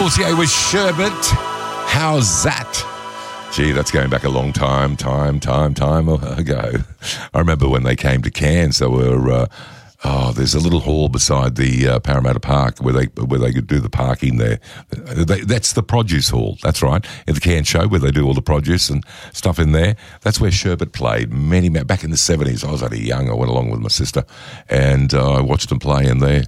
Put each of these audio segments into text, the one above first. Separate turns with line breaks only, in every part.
4CA was Sherbet. How's that? Gee, that's going back a long time ago. I remember when they came to Cairns, they were... there's a little hall beside the Parramatta Park where they could do the parking there. That's the produce hall. That's right. In the Cairns show where they do all the produce and stuff in there. That's where Sherbet played back in the 70s. I was only young. I went along with my sister and I watched them play in there.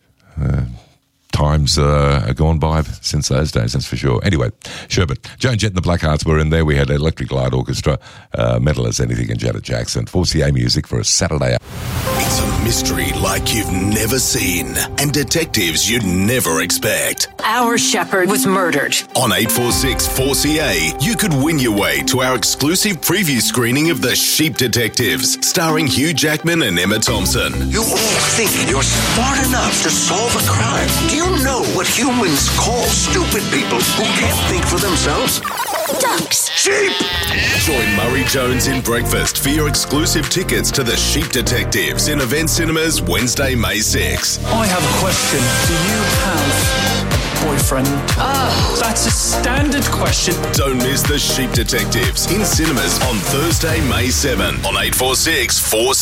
Times are gone by since those days, that's for sure. Anyway, Sherbet. Joan Jett and the Blackhearts were in there. We had Electric Light Orchestra, Metal as Anything and Janet Jackson. 4CA music for a Saturday.
It's a mystery like you've never seen and detectives you'd never expect.
Our shepherd was murdered.
On 846 4CA, you could win your way to our exclusive preview screening of The Sheep Detectives, starring Hugh Jackman and Emma Thompson.
You all think you're smart enough to solve a crime. Do you know what humans call stupid people who can't think for themselves?
Ducks.
Sheep!
Join Murray Jones in breakfast for your exclusive tickets to The Sheep Detectives in Event Cinemas Wednesday, May 6.
I have a question. Do you have a boyfriend? That's a standard question.
Don't miss The Sheep Detectives in cinemas on Thursday, May 7 on 846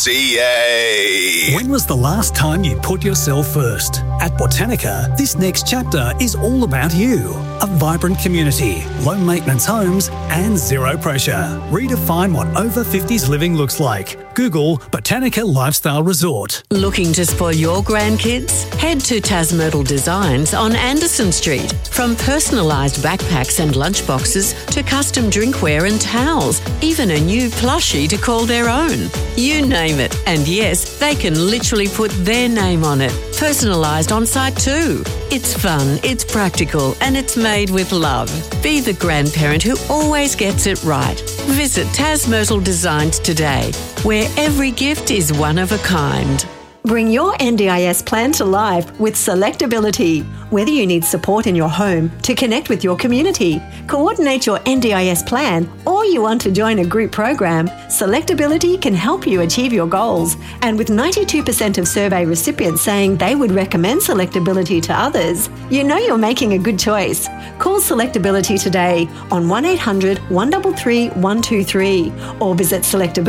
4CA.
When was the last time you put yourself first? At Botanica, this next chapter is all about you. A vibrant community, low maintenance homes, and zero pressure. Redefine what over 50s living looks like. Google Botanica Lifestyle Resort.
Looking to spoil your grandkids? Head to Tasmyrtle Designs on Anderson Street. From personalised backpacks and lunchboxes to custom drinkware and towels, even a new plushie to call their own. You name it. And yes, they can literally put their name on it. Personalised on site too. It's fun, it's practical, and it's made with love. Be the grandparent who always gets it right. Visit Tasmyrtle Designs today, where every gift is one of a kind.
Bring your NDIS plan to life with Selectability. Whether you need support in your home to connect with your community, coordinate your NDIS plan, or you want to join a group program, Selectability can help you achieve your goals. And with 92% of survey recipients saying they would recommend Selectability to others, you know you're making a good choice. Call Selectability today on 1800 133 123 or visit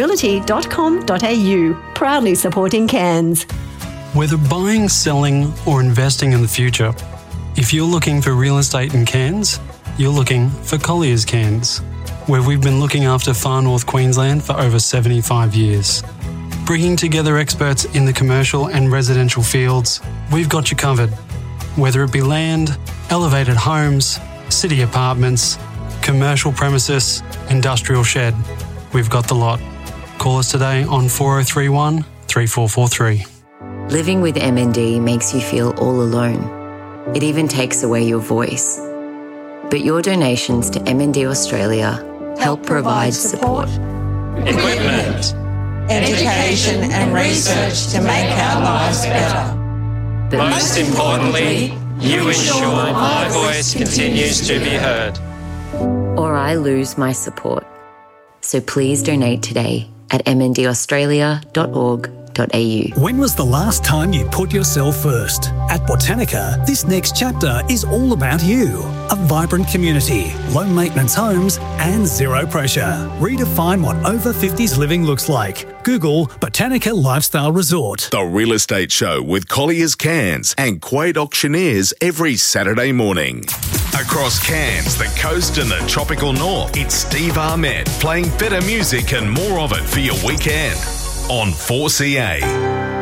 selectability.com.au. Proudly supporting Cairns.
Whether buying, selling, or investing in the future, if you're looking for real estate in Cairns, you're looking for Collier's Cairns, where we've been looking after far north Queensland for over 75 years. Bringing together experts in the commercial and residential fields, we've got you covered. Whether it be land, elevated homes, city apartments, commercial premises, industrial shed, we've got the lot. Call us today on 4031 3443.
Living with MND makes you feel all alone. It even takes away your voice. But your donations to MND Australia help provide support,
equipment, education and research to make our lives better.
But most importantly, you ensure my voice continues to be heard.
Or I lose my support. So please donate today at mndaustralia.org.au.
When was the last time you put yourself first? At Botanica, this next chapter is all about you. A vibrant community, low maintenance homes, and zero pressure. Redefine what over 50s living looks like. Google Botanica Lifestyle Resort.
The Real Estate Show with Collier's Cairns and Quade Auctioneers every Saturday morning. Across Cairns, the coast and the tropical north, it's Steve Ahmed playing better music and more of it for your weekend on 4CA.